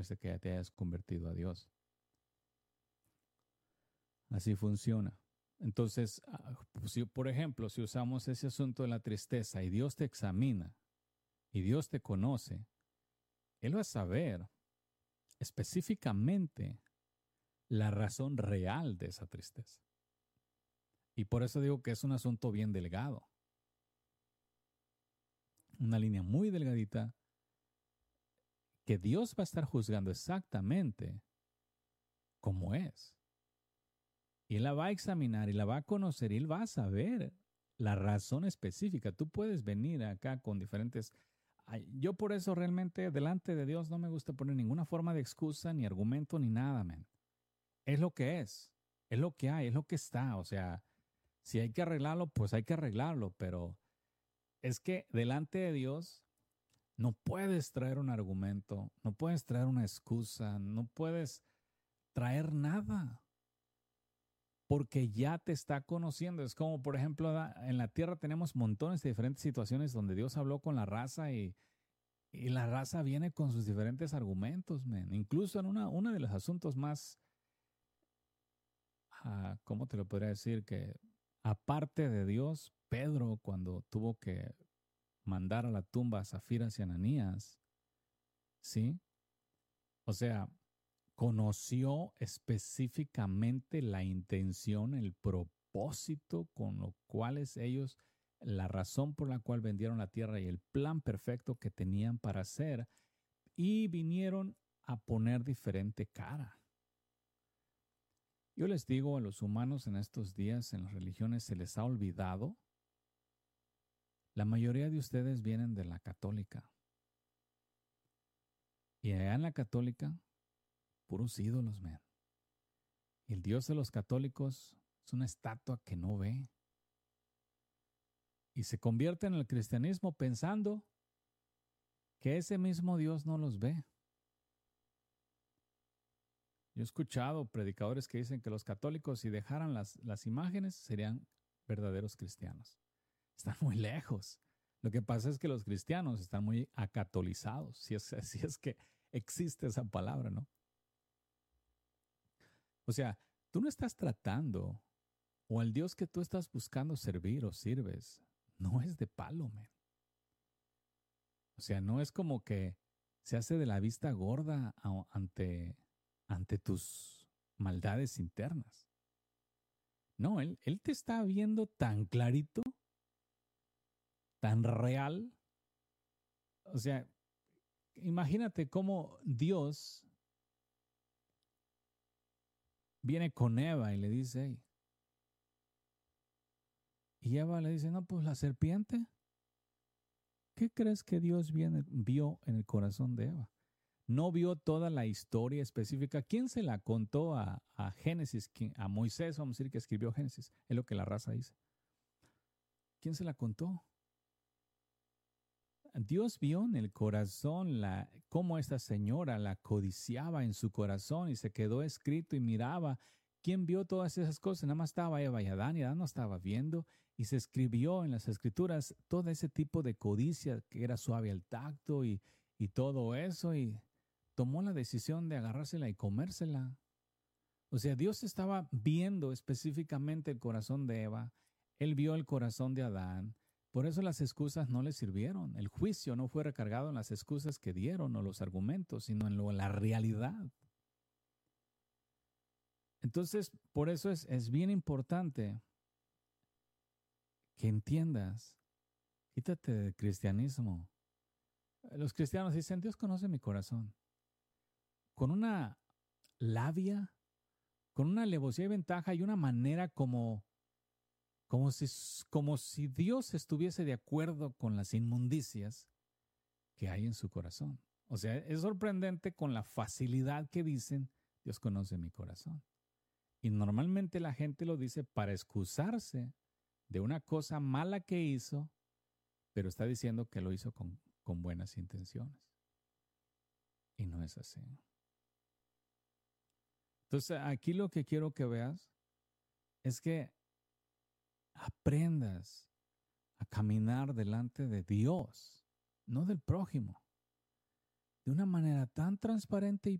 desde que te hayas convertido a Dios. Así funciona. Entonces, si, por ejemplo, si usamos ese asunto de la tristeza y Dios te examina y Dios te conoce, Él va a saber específicamente la razón real de esa tristeza. Y por eso digo que es un asunto bien delgado. Una línea muy delgadita que Dios va a estar juzgando exactamente como es. Y Él la va a examinar y la va a conocer y Él va a saber la razón específica. Tú puedes venir acá con diferentes... Yo por eso realmente delante de Dios no me gusta poner ninguna forma de excusa, ni argumento, ni nada, man. Es lo que es lo que hay, es lo que está. O sea, si hay que arreglarlo, pues hay que arreglarlo. Pero es que delante de Dios no puedes traer un argumento, no puedes traer una excusa, no puedes traer nada. Porque ya te está conociendo. Es como, por ejemplo, en la tierra tenemos montones de diferentes situaciones donde Dios habló con la raza y la raza viene con sus diferentes argumentos, man. Incluso en uno de los asuntos más, ¿cómo te lo podría decir? Que aparte de Dios, Pedro, cuando tuvo que mandar a la tumba a Zafiras y Ananías, ¿sí? O sea, conoció específicamente la intención, el propósito con lo cuales ellos, la razón por la cual vendieron la tierra y el plan perfecto que tenían para hacer, y vinieron a poner diferente cara. Yo les digo, a los humanos en estos días, en las religiones, se les ha olvidado. La mayoría de ustedes vienen de la católica. Y allá en la católica, puros ídolos, man. Y el Dios de los católicos es una estatua que no ve. Y se convierte en el cristianismo pensando que ese mismo Dios no los ve. Yo he escuchado predicadores que dicen que los católicos, si dejaran las imágenes, serían verdaderos cristianos. Están muy lejos. Lo que pasa es que los cristianos están muy acatolizados, si es que existe esa palabra, ¿no? O sea, tú no estás tratando, o el Dios que tú estás buscando servir o sirves, no es de palo, man. O sea, no es como que se hace de la vista gorda ante tus maldades internas. No, él te está viendo tan clarito, tan real. O sea, imagínate cómo Dios viene con Eva y le dice, hey. Y Eva le dice, no, pues la serpiente. ¿Qué crees que Dios vio en el corazón de Eva? No vio toda la historia específica. ¿Quién se la contó a Génesis? A Moisés, vamos a decir que escribió Génesis. Es lo que la raza dice. ¿Quién se la contó? Dios vio en el corazón cómo esta señora la codiciaba en su corazón y se quedó escrito y miraba. ¿Quién vio todas esas cosas? Nada más estaba Eva y Adán no estaba viendo. Y se escribió en las escrituras todo ese tipo de codicia que era suave al tacto y todo eso. Y tomó la decisión de agarrársela y comérsela. O sea, Dios estaba viendo específicamente el corazón de Eva. Él vio el corazón de Adán. Por eso las excusas no le sirvieron. El juicio no fue recargado en las excusas que dieron o los argumentos, sino en la realidad. Entonces, por eso es bien importante que entiendas, quítate del cristianismo. Los cristianos dicen, Dios conoce mi corazón. Con una labia, con una alevosía y ventaja y una manera como si Dios estuviese de acuerdo con las inmundicias que hay en su corazón. O sea, es sorprendente con la facilidad que dicen, Dios conoce mi corazón. Y normalmente la gente lo dice para excusarse de una cosa mala que hizo, pero está diciendo que lo hizo con buenas intenciones. Y no es así. Entonces, aquí lo que quiero que veas es que aprendas a caminar delante de Dios, no del prójimo. de una manera tan transparente y